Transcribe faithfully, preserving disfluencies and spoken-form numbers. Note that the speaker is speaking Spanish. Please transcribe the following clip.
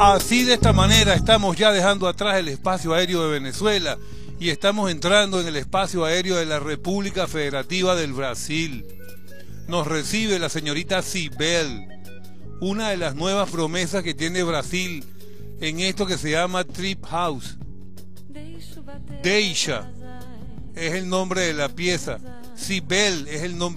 Así, de esta manera, estamos ya dejando atrás el espacio aéreo de Venezuela y estamos entrando en el espacio aéreo de la República Federativa del Brasil. Nos recibe la señorita Cybele, una de las nuevas promesas que tiene Brasil en esto que se llama Trip House. Deixa es el nombre de la pieza, Cybele es el nombre